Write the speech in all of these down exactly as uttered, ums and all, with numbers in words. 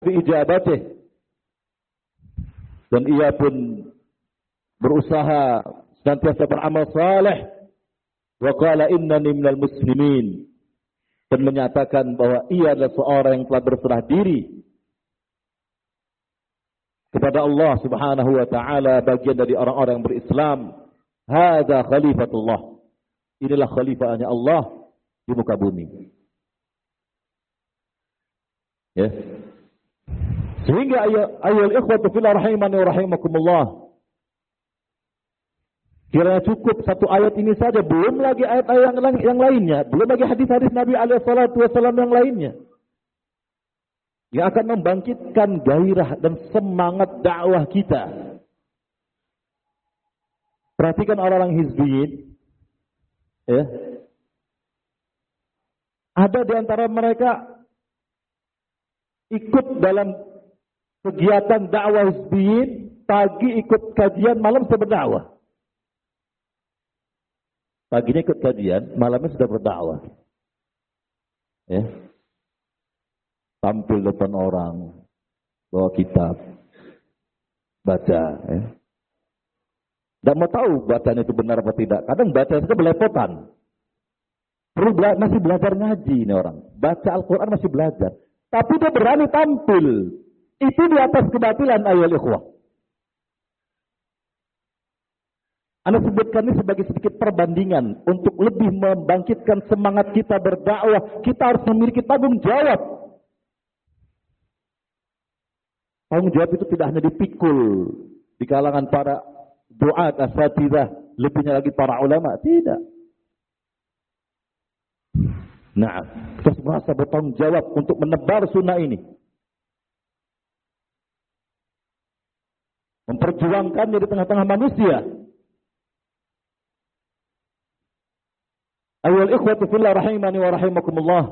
biijabatih, dan ia pun berusaha senantiasa beramal saleh. Wa qala innani minal muslimin, dan menyatakan bahwa ia adalah seorang yang telah berserah diri kepada Allah Subhanahu wa taala, bagian dari orang-orang yang berislam. Hadza khalifatullah, inilah khalifahnya Allah di muka bumi. Ya. Sehingga ayyuhal ikhwatu fillah rahimani wa rahimakumullah, kiranya cukup satu ayat ini saja, belum lagi ayat-ayat yang, yang lainnya, belum lagi hadis-hadis Nabi alaihi salatu wasallam yang lainnya, yang akan membangkitkan gairah dan semangat dakwah kita. Perhatikan orang-orang hizbiyin, ya. Ada di antara mereka ikut dalam kegiatan dakwah hizbiyin, pagi ikut kajian, malam sudah berdakwah. Paginya ikut kajian, malamnya sudah berdakwah. Ya. Tampil depan orang, bawa kitab, baca. Ya. Tidak mau tahu bacanya itu benar atau tidak. Kadang baca itu belepotan. Perlu bela- masih belajar ngaji ini orang. Baca Al-Quran masih belajar. Tapi dia berani tampil. Itu di atas kebatilan, ayyuhal ikhwah. Anda sebutkan ini sebagai sedikit perbandingan untuk lebih membangkitkan semangat kita berdakwah. Kita harus memiliki tanggung jawab. Tanggung jawab itu tidak hanya dipikul di kalangan para duat, asatidzah, lebihnya lagi para ulama. Tidak. Nah, kita merasa bertanggung jawab untuk menebar sunnah ini. Memperjuangkannya di tengah-tengah manusia. Ayyuhal ikhwatu fillah rahimani wa rahimakumullah.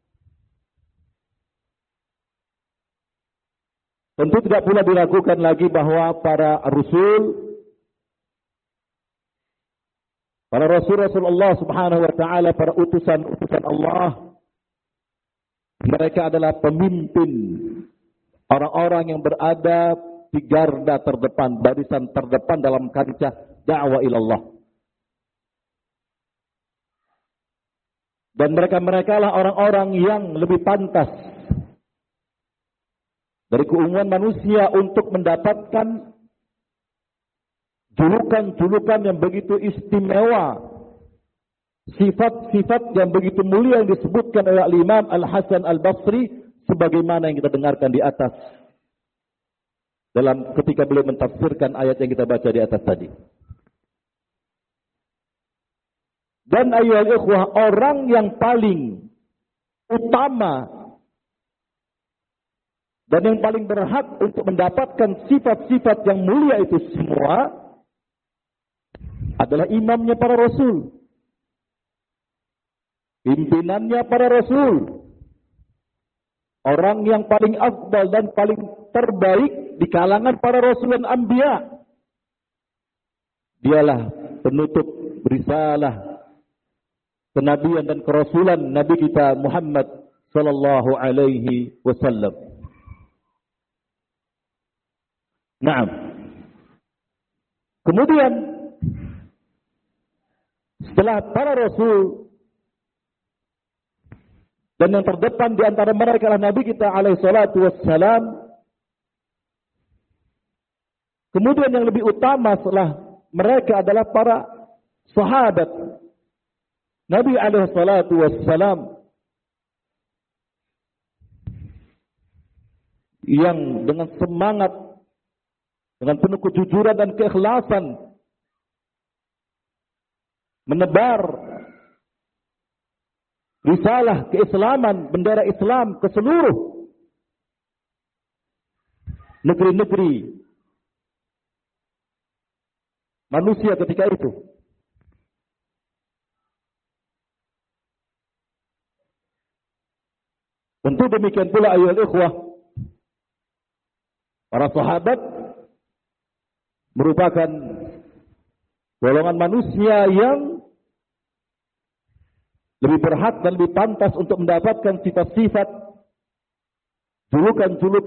Tentu tidak pula diragukan lagi bahwa para rasul, para rasul Rasulullah Subhanahu wa taala, para utusan-utusan Allah, mereka adalah pemimpin orang-orang yang berada di garda terdepan, barisan terdepan dalam kancah dakwah ilallah. Dan mereka-mereka lah orang-orang yang lebih pantas dari keumuman manusia untuk mendapatkan julukan-julukan yang begitu istimewa, sifat-sifat yang begitu mulia yang disebutkan oleh Imam Al-Hasan Al-Basri, sebagaimana yang kita dengarkan di atas dalam ketika beliau mentafsirkan ayat yang kita baca di atas tadi. Dan ayyuhal ikhwah, orang yang paling utama dan yang paling berhak untuk mendapatkan sifat-sifat yang mulia itu semua adalah imamnya para rasul, pimpinannya para rasul, orang yang paling afdal dan paling terbaik di kalangan para rasul dan anbiya. Dialah penutup risalah kenabian dan kerasulan Nabi kita Muhammad sallallahu alaihi wasallam. Naam. Kemudian setelah para rasul dan yang terdepan di antara mereka adalah Nabi kita alaihi salatu wassalam, kemudian yang lebih utama setelah mereka adalah para sahabat Nabi alaihi salatu wassalam, yang dengan semangat, dengan penuh kejujuran dan keikhlasan menebar risalah keislaman, bendera Islam ke seluruh negeri-negeri manusia ketika itu. Tentu demikian pula ayyuhal ikhwah, para sahabat merupakan golongan manusia yang lebih berhak dan lebih pantas untuk mendapatkan sifat-sifat, julukan-julukan